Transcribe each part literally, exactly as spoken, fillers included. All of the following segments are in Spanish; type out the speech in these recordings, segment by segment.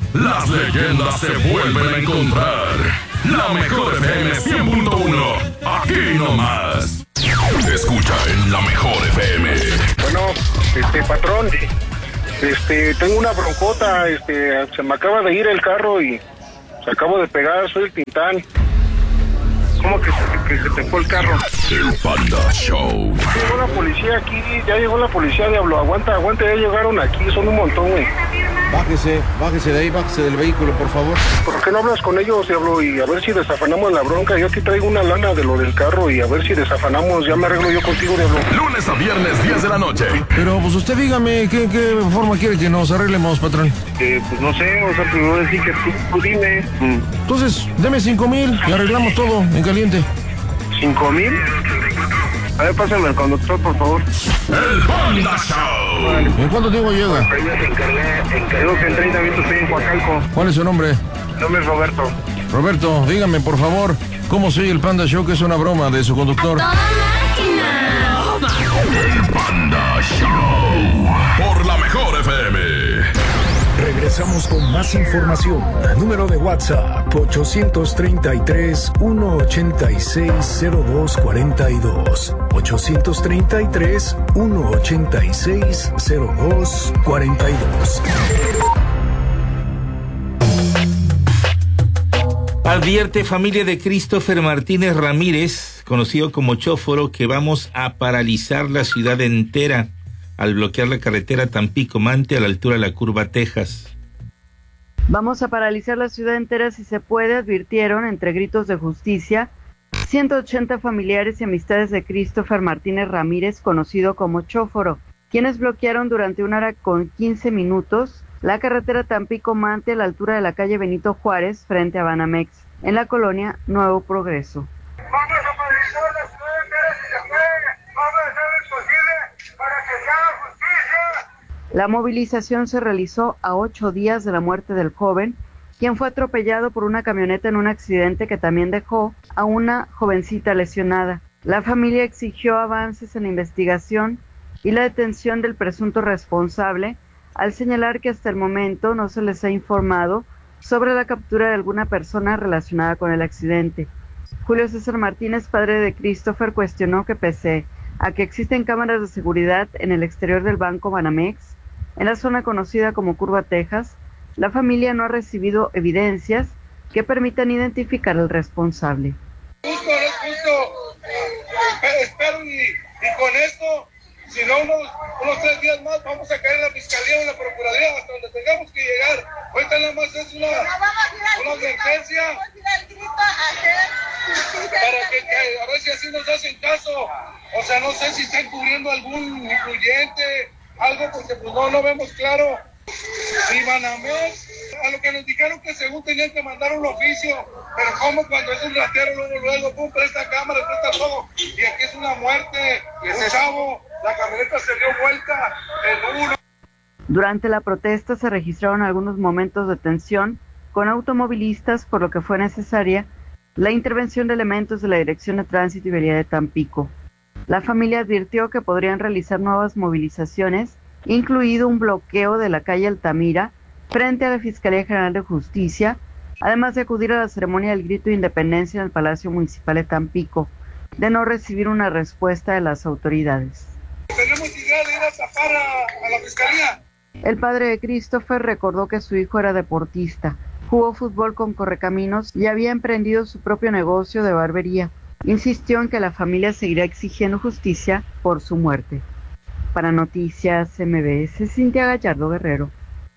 las leyendas se vuelven a encontrar. La mejor F M cien punto uno, aquí nomás. Escucha en La Mejor F M. Bueno, este, patrón, este, tengo una broncota, este, se me acaba de ir el carro y se acabo de pegar, soy el Tintán. ¿Cómo que se, que se te fue el carro? El Panda Show. Ya llegó la policía aquí, ya llegó la policía, Diablo, aguanta, aguanta, ya llegaron aquí, son un montón, güey. Bájese, bájese de ahí, bájese del vehículo, por favor. ¿Por qué no hablas con ellos, Diablo? Y a ver si desafanamos la bronca. Yo aquí traigo una lana de lo del carro y a ver si desafanamos. Ya me arreglo yo contigo, Diablo. Lunes a viernes, diez de la noche. Pero, pues usted dígame, ¿qué, qué forma quiere que nos arreglemos, patrón? Eh, pues no sé, o sea, primero decir que tú, tú dime. Mm. Entonces, deme cinco mil y arreglamos todo en caliente. ¿Cinco mil? A ver, pásame al conductor, por favor. El Panda Show. ¿En cuánto tiempo llega? Creo que en treinta minutos estoy en Coacalco. ¿Cuál es su nombre? Mi nombre es Roberto. Roberto, dígame, por favor, ¿cómo se oye el Panda Show, que es una broma de su conductor? El Panda Show. Por La Mejor F M. Regresamos con más información. Número de WhatsApp ochocientos treinta y tres, ciento ochenta y seis, cero dos cuarenta y dos. ochocientos treinta y tres, ciento ochenta y seis, cero dos cuarenta y dos. Advierte familia de Christopher Martínez Ramírez, conocido como Chóforo, que vamos a paralizar la ciudad entera al bloquear la carretera Tampico-Mante a la altura de la curva Texas. Vamos a paralizar la ciudad entera si se puede, advirtieron entre gritos de justicia ciento ochenta familiares y amistades de Christopher Martínez Ramírez, conocido como Chóforo, quienes bloquearon durante una hora con quince minutos la carretera Tampico-Mante a la altura de la calle Benito Juárez frente a Banamex, en la colonia Nuevo Progreso. Vamos a paralizar la ciudad entera si se puede, vamos a hacer lo posible para que se haga justicia. La movilización se realizó a ocho días de la muerte del joven, quien fue atropellado por una camioneta en un accidente que también dejó a una jovencita lesionada. La familia exigió avances en la investigación y la detención del presunto responsable, al señalar que hasta el momento no se les ha informado sobre la captura de alguna persona relacionada con el accidente. Julio César Martínez, padre de Christopher, cuestionó que pese a que existen cámaras de seguridad en el exterior del Banco Banamex, en la zona conocida como Curva Texas, la familia no ha recibido evidencias que permitan identificar al responsable. Justo, no es justo. Espero y, y con esto, si no unos, unos tres días más, vamos a caer en la fiscalía o en la procuraduría hasta donde tengamos que llegar. Ahorita nada más es una, una advertencia para que, que a ver si así nos hacen caso. O sea, no sé si están cubriendo algún influyente, algo, porque pues no, no vemos claro. Y Banamex, a lo que nos dijeron que según tenían que mandar un oficio, pero como cuando es un ratero, luego, luego, pum, presta cámara, presta todo, y aquí es una muerte, un chavo, la camioneta se dio vuelta en uno. Durante la protesta se registraron algunos momentos de tensión con automovilistas, por lo que fue necesaria la intervención de elementos de la Dirección de Tránsito y Vialidad de Tampico. La familia advirtió que podrían realizar nuevas movilizaciones, incluido un bloqueo de la calle Altamira frente a la Fiscalía General de Justicia, además de acudir a la ceremonia del grito de independencia en el Palacio Municipal de Tampico, de no recibir una respuesta de las autoridades. ¿Tenemos idea de ir a tapar a, a la Fiscalía? El padre de Christopher recordó que su hijo era deportista, jugó fútbol con Correcaminos y había emprendido su propio negocio de barbería. Insistió en que la familia seguirá exigiendo justicia por su muerte. Para Noticias M B S, Cintia Gallardo Guerrero.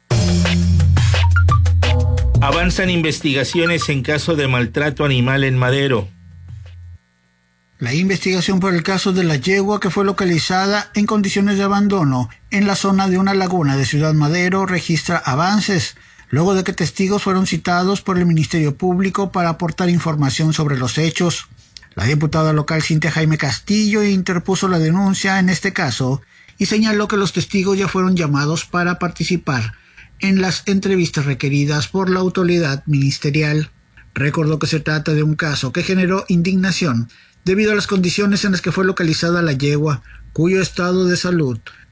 Avanzan investigaciones en caso de maltrato animal en Madero. La investigación por el caso de la yegua que fue localizada en condiciones de abandono en la zona de una laguna de Ciudad Madero registra avances, luego de que testigos fueron citados por el Ministerio Público para aportar información sobre los hechos. La diputada local Cintia Jaime Castillo interpuso la denuncia en este caso y señaló que los testigos ya fueron llamados para participar en las entrevistas requeridas por la autoridad ministerial. Recordó que se trata de un caso que generó indignación debido a las condiciones en las que fue localizada la yegua, cuyo estado de salud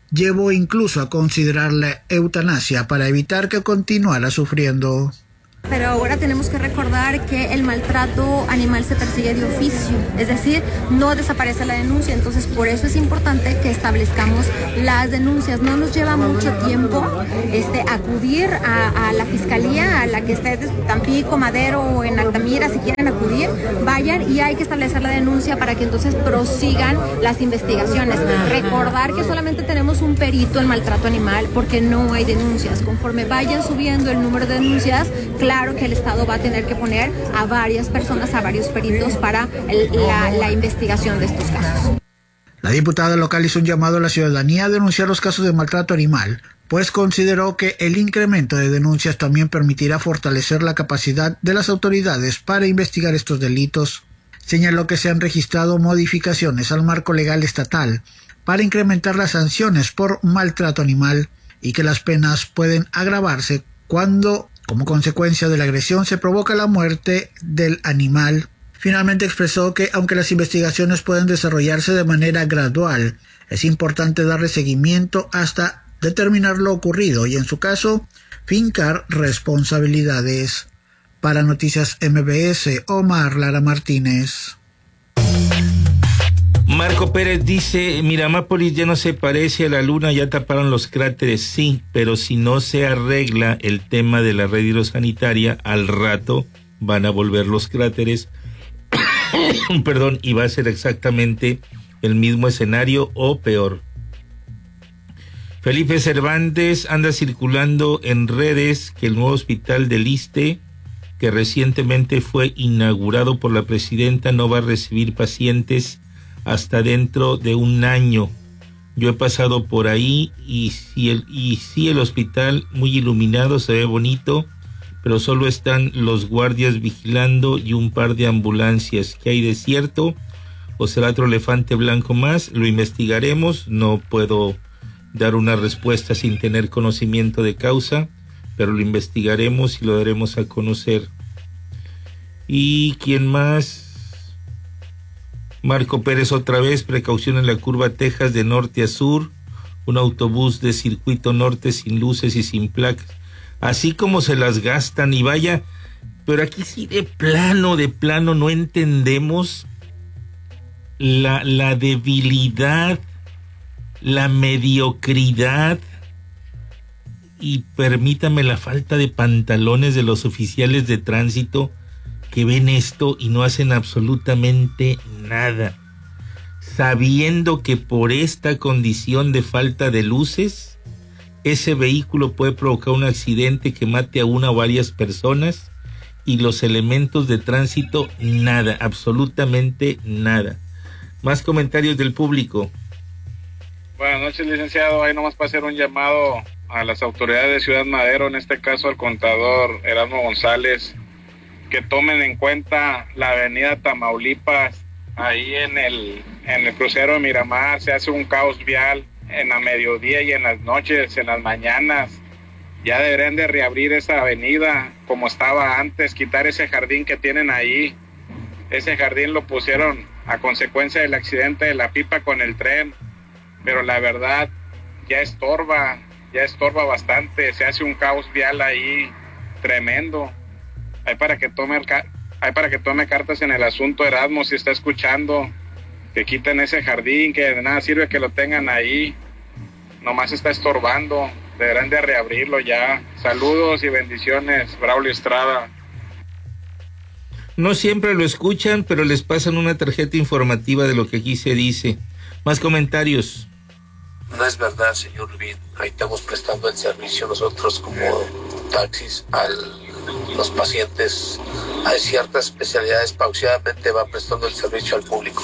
llevó incluso a considerar la eutanasia para evitar que continuara sufriendo. Pero ahora tenemos que recordar que el maltrato animal se persigue de oficio, es decir, no desaparece la denuncia, entonces por eso es importante que establezcamos las denuncias. No nos lleva mucho tiempo este, acudir a, a la fiscalía, a la que esté en Tampico, Madero o en Altamira, si quieren acudir, vayan y hay que establecer la denuncia para que entonces prosigan las investigaciones. Recordar que solamente tenemos un perito en maltrato animal porque no hay denuncias. Conforme vayan subiendo el número de denuncias, claro que el Estado va a tener que poner a varias personas, a varios peritos para el, la, la investigación de estos casos. La diputada local hizo un llamado a la ciudadanía a denunciar los casos de maltrato animal, pues consideró que el incremento de denuncias también permitirá fortalecer la capacidad de las autoridades para investigar estos delitos. Señaló que se han registrado modificaciones al marco legal estatal para incrementar las sanciones por maltrato animal y que las penas pueden agravarse cuando, como consecuencia de la agresión, se provoca la muerte del animal. Finalmente expresó que, aunque las investigaciones pueden desarrollarse de manera gradual, es importante darle seguimiento hasta determinar lo ocurrido y, en su caso, fincar responsabilidades. Para Noticias M B S, Omar Lara Martínez. Marco Pérez dice, Miramápolis ya no se parece a la luna, ya taparon los cráteres, sí, pero si no se arregla el tema de la red hidrosanitaria, al rato van a volver los cráteres, perdón, y va a ser exactamente el mismo escenario o peor. Felipe Cervantes anda circulando en redes que el nuevo hospital del ISSSTE, que recientemente fue inaugurado por la presidenta, no va a recibir pacientes hasta dentro de un año. Yo he pasado por ahí y sí el, y sí el hospital muy iluminado, se ve bonito, pero solo están los guardias vigilando y un par de ambulancias. ¿Qué hay de cierto? ¿O será otro elefante blanco más? Lo investigaremos, no puedo dar una respuesta sin tener conocimiento de causa, pero lo investigaremos y lo daremos a conocer. ¿Y quién más? Marco Pérez otra vez, precaución en la curva Texas de norte a sur, un autobús de circuito norte sin luces y sin placas, así como se las gastan y vaya, pero aquí sí de plano, de plano no entendemos la, la debilidad, la mediocridad y permítame la falta de pantalones de los oficiales de tránsito que ven esto y no hacen absolutamente nada, sabiendo que por esta condición de falta de luces, ese vehículo puede provocar un accidente que mate a una o varias personas y los elementos de tránsito nada, absolutamente nada. Más comentarios del público. Buenas noches, licenciado. Ahí nomás para hacer un llamado a las autoridades de Ciudad Madero, en este caso al contador Erasmo González, que tomen en cuenta la avenida Tamaulipas. Ahí en el, en el crucero de Miramar se hace un caos vial en la mediodía y en las noches, en las mañanas. Ya deberían de reabrir esa avenida como estaba antes, quitar ese jardín que tienen ahí. Ese jardín lo pusieron a consecuencia del accidente de la pipa con el tren, pero la verdad ya estorba, ya estorba bastante. Se hace un caos vial ahí tremendo. Hay para que tome hay para que tome cartas en el asunto, Erasmo, si está escuchando, que quiten ese jardín, que de nada sirve que lo tengan ahí, nomás está estorbando, deberán de reabrirlo ya. Saludos y bendiciones, Braulio Estrada. No siempre lo escuchan, pero les pasan una tarjeta informativa de lo que aquí se dice. Más comentarios. No es verdad, señor Luis. Ahí estamos prestando el servicio nosotros como taxis a los pacientes. Hay ciertas especialidades, pausadamente va prestando el servicio al público.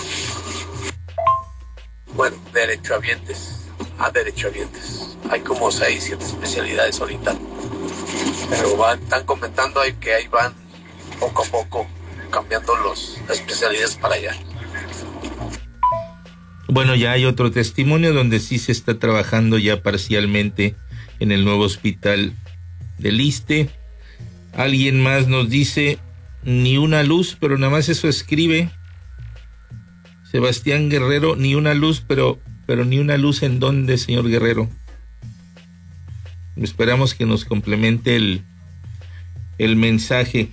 Bueno, derechohabientes, a derechohabientes. Hay como seis, siete especialidades ahorita. Pero van, están comentando ahí que ahí van poco a poco cambiando las especialidades para allá. Bueno, ya hay otro testimonio donde sí se está trabajando ya parcialmente en el nuevo hospital del ISSSTE. Alguien más nos dice, ni una luz, pero nada más eso escribe Sebastián Guerrero, ni una luz, pero pero ni una luz en dónde, señor Guerrero. Esperamos que nos complemente el, el mensaje.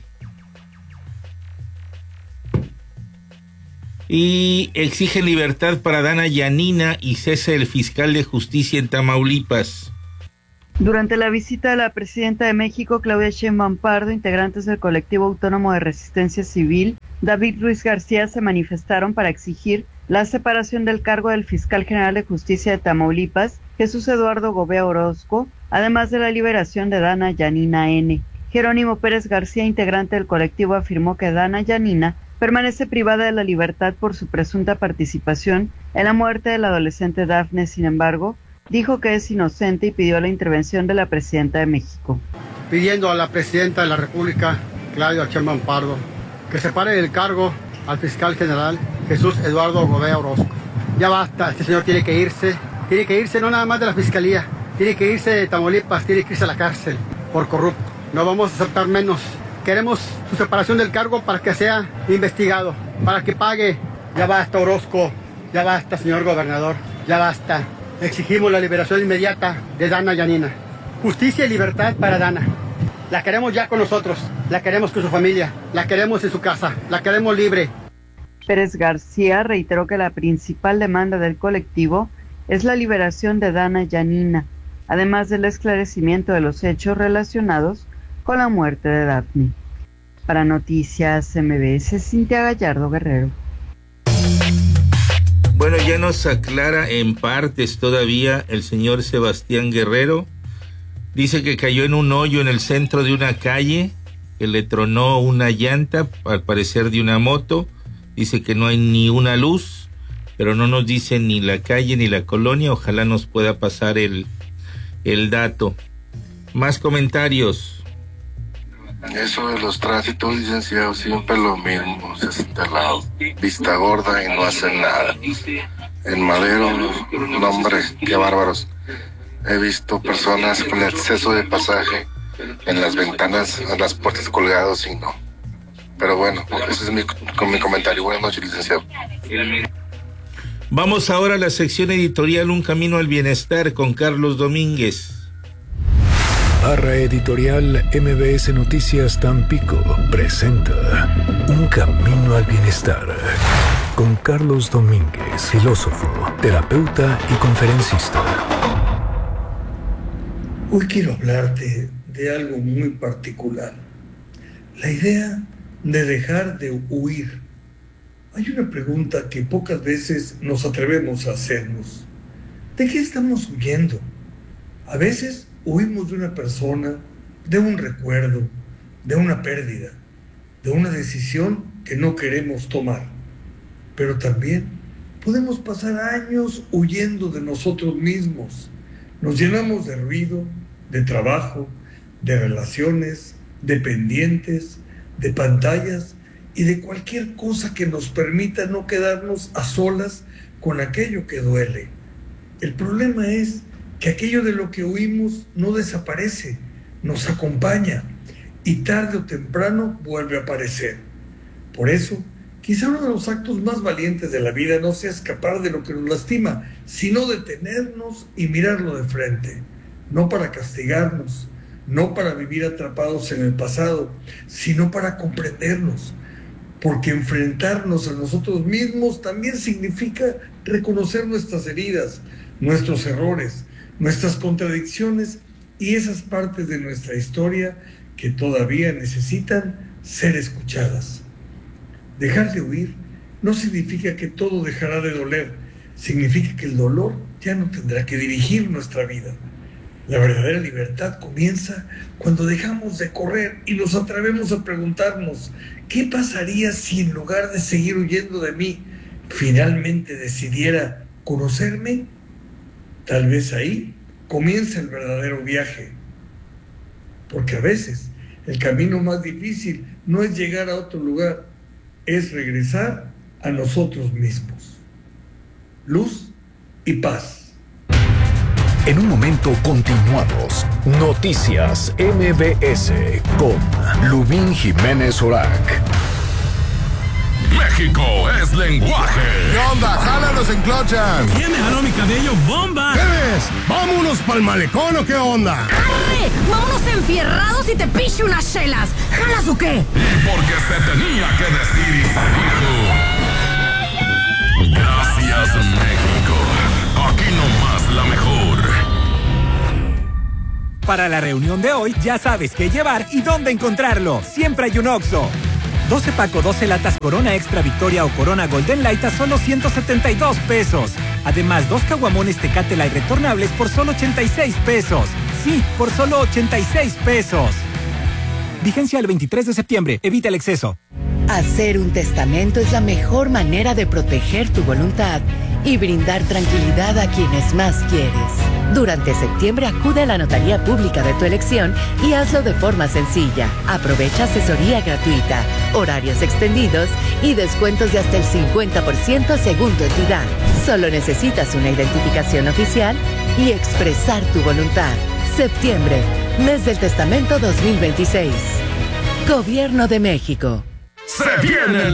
Y exigen libertad para Dana Yanina y cese el fiscal de justicia en Tamaulipas. Durante la visita de la presidenta de México, Claudia Sheinbaum Pardo, integrantes del colectivo autónomo de resistencia civil, David Ruiz García, se manifestaron para exigir la separación del cargo del fiscal general de justicia de Tamaulipas, Jesús Eduardo Gobea Orozco, además de la liberación de Dana Yanina N. Jerónimo Pérez García, integrante del colectivo, afirmó que Dana Yanina permanece privada de la libertad por su presunta participación en la muerte del adolescente Dafne. Sin embargo, dijo que es inocente y pidió la intervención de la presidenta de México. Pidiendo a la presidenta de la República, Claudia Sheinbaum Pardo, que separe del cargo al fiscal general Jesús Eduardo Gobea Orozco. Ya basta, este señor tiene que irse, tiene que irse no nada más de la fiscalía, tiene que irse de Tamaulipas, tiene que irse a la cárcel por corrupto. No vamos a aceptar menos. Queremos su separación del cargo para que sea investigado, para que pague. Ya basta, Orozco, ya basta, señor gobernador, ya basta. Exigimos la liberación inmediata de Dana Yanina. Justicia y libertad para Dana. La queremos ya con nosotros, la queremos con su familia, la queremos en su casa, la queremos libre. Pérez García reiteró que la principal demanda del colectivo es la liberación de Dana Yanina, además del esclarecimiento de los hechos relacionados con la muerte de Dafne. Para Noticias M B S, Cintia Gallardo Guerrero. Bueno, ya nos aclara en partes todavía el señor Sebastián Guerrero. Dice que cayó en un hoyo en el centro de una calle, que le tronó una llanta, al parecer de una moto. Dice que no hay ni una luz, pero no nos dice ni la calle ni la colonia. Ojalá nos pueda pasar el, el dato. Más comentarios. Eso de los tránsitos, licenciado, siempre lo mismo, se hace de lado, vista gorda y no hacen nada. En Madero, no hombre, qué bárbaros. He visto personas con exceso de pasaje en las ventanas, en las puertas colgados y no. Pero bueno, ese es mi, con mi comentario. Buenas noches, licenciado. Vamos ahora a la sección editorial Un Camino al Bienestar con Carlos Domínguez. Barra editorial M B S Noticias Tampico presenta Un Camino al Bienestar con Carlos Domínguez, filósofo, terapeuta y conferencista. Hoy quiero hablarte de algo muy particular, la idea de dejar de huir. Hay una pregunta que pocas veces nos atrevemos a hacernos. ¿De qué estamos huyendo? A veces huimos de una persona, de un recuerdo, de una pérdida, de una decisión que no queremos tomar. Pero también podemos pasar años huyendo de nosotros mismos. Nos llenamos de ruido, de trabajo, de relaciones, de pendientes, de pantallas y de cualquier cosa que nos permita no quedarnos a solas con aquello que duele. El problema es que aquello de lo que huimos no desaparece, nos acompaña y tarde o temprano vuelve a aparecer. Por eso, quizá uno de los actos más valientes de la vida no sea escapar de lo que nos lastima, sino detenernos y mirarlo de frente, no para castigarnos, no para vivir atrapados en el pasado, sino para comprendernos, porque enfrentarnos a nosotros mismos también significa reconocer nuestras heridas, nuestros errores, nuestras contradicciones y esas partes de nuestra historia que todavía necesitan ser escuchadas. Dejar de huir no significa que todo dejará de doler, significa que el dolor ya no tendrá que dirigir nuestra vida. La verdadera libertad comienza cuando dejamos de correr y nos atrevemos a preguntarnos, ¿qué pasaría si en lugar de seguir huyendo de mí, finalmente decidiera conocerme? Tal vez ahí comienza el verdadero viaje. Porque a veces el camino más difícil no es llegar a otro lugar, es regresar a nosotros mismos. Luz y paz. En un momento continuamos. Noticias M B S con Lubín Jiménez Orac. México es lenguaje. ¿Qué onda? Jálanos en Clochan. ¿Quién me jaló mi cabello? ¡Bomba! ¿Qué ves? ¿Vámonos pa'l malecón o qué onda? ¡Ándale! ¡Vámonos enfierrados y te piche unas chelas! ¿Jalas o qué? Y porque se tenía que decir y se dijo. Gracias, México. Aquí nomás la mejor. Para la reunión de hoy, ya sabes qué llevar y dónde encontrarlo. Siempre hay un Oxxo. doce pack o doce latas Corona Extra Victoria o Corona Golden Light a solo ciento setenta y dos pesos. Además, dos caguamones Tecate Light retornables por solo ochenta y seis pesos. Sí, por solo ochenta y seis pesos. Vigencia el veintitrés de septiembre. Evita el exceso. Hacer un testamento es la mejor manera de proteger tu voluntad y brindar tranquilidad a quienes más quieres. Durante septiembre acude a la notaría pública de tu elección y hazlo de forma sencilla. Aprovecha asesoría gratuita, horarios extendidos y descuentos de hasta el cincuenta por ciento según tu entidad. Solo necesitas una identificación oficial y expresar tu voluntad. Septiembre, mes del testamento dos mil veintiséis. Gobierno de México. Se viene el